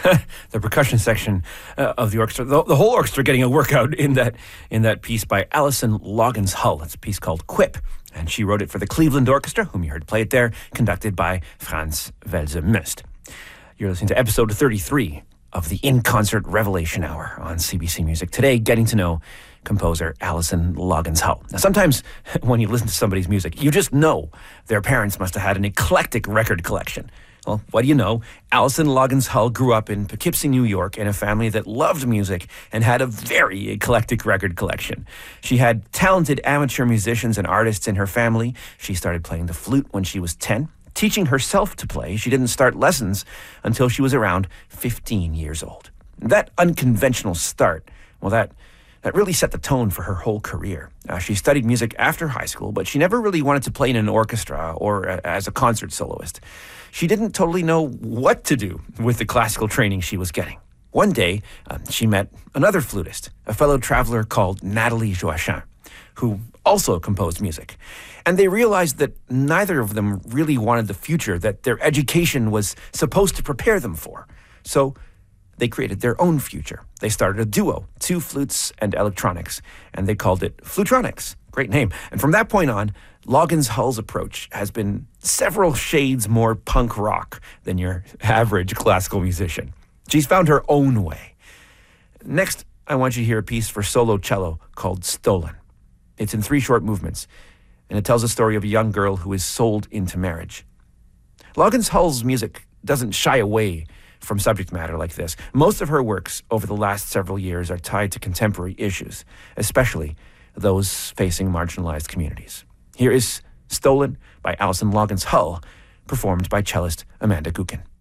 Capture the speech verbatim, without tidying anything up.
the percussion section uh, of the orchestra, the, the whole orchestra getting a workout in that in that piece by Alison Loggins Hull. It's a piece called Quip, and she wrote it for the Cleveland Orchestra, whom you heard play it there, conducted by Franz Welser-Möst. You're listening to episode thirty-three of the In Concert Revelation Hour on C B C Music. Today, getting to know composer Alison Loggins Hull. Now, sometimes when you listen to somebody's music, you just know their parents must have had an eclectic record collection. Well, what do you know? Alison Loggins Hull grew up in Poughkeepsie, New York, in a family that loved music and had a very eclectic record collection. She had talented amateur musicians and artists in her family. She started playing the flute when she was ten. Teaching herself to play, she didn't start lessons until she was around fifteen years old. That unconventional start, well, that that really set the tone for her whole career. Uh, she studied music after high school, but she never really wanted to play in an orchestra or uh, as a concert soloist. She didn't totally know what to do with the classical training she was getting. One day, uh, she met another flutist, a fellow traveler called Nathalie Joachim, who also composed music. And they realized that neither of them really wanted the future that their education was supposed to prepare them for. So they created their own future. They started a duo, two flutes and electronics, and they called it Flutronics. Great name. And from that point on, Loggins Hull's approach has been several shades more punk rock than your average classical musician. She's found her own way. Next, I want you to hear a piece for solo cello called Stolen. It's in three short movements, and it tells a story of a young girl who is sold into marriage. Loggins Hull's music doesn't shy away from subject matter like this. Most of her works over the last several years are tied to contemporary issues, especially those facing marginalized communities. Here is Stolen by Alison Loggins Hull, performed by cellist Amanda Gukin.